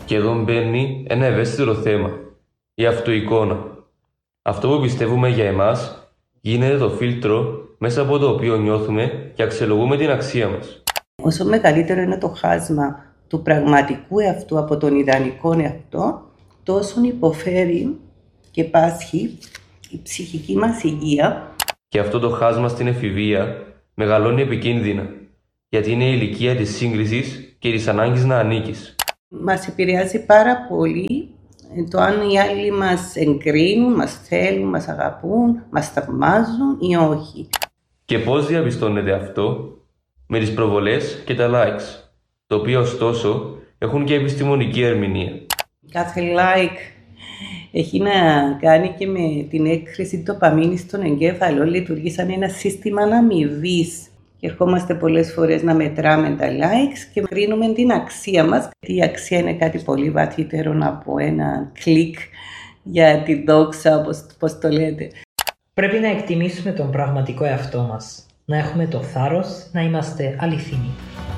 Και εδώ μπαίνει ένα ευαίσθητο θέμα, η αυτοεικόνα. Αυτό που πιστεύουμε για εμάς γίνεται το φίλτρο μέσα από το οποίο νιώθουμε και αξιολογούμε την αξία μας. Όσο μεγαλύτερο είναι το χάσμα του πραγματικού εαυτού από τον ιδανικό εαυτό, τόσο υποφέρει και πάσχει η ψυχική μας υγεία. Και αυτό το χάσμα στην εφηβεία μεγαλώνει επικίνδυνα, γιατί είναι η ηλικία της σύγκρισης και της ανάγκης να ανήκεις. Μας επηρεάζει πάρα πολύ το αν οι άλλοι μας εγκρίνουν, μας θέλουν, μας αγαπούν, μας θαυμάζουν ή όχι. Και πώς διαπιστώνεται αυτό? Με τις προβολές και τα likes, τα οποία ωστόσο έχουν και επιστημονική ερμηνεία. Κάθε like έχει να κάνει και με την έκρηση ντοπαμίνης στον εγκέφαλο, λειτουργεί σαν ένα σύστημα αμοιβής. Και ερχόμαστε πολλές φορές να μετράμε τα likes και κρίνουμε την αξία μας. Η αξία είναι κάτι πολύ βαθύτερο από ένα κλικ για τη δόξα, όπως το λέτε. Πρέπει να εκτιμήσουμε τον πραγματικό εαυτό μας, να έχουμε το θάρρος να είμαστε αληθινοί.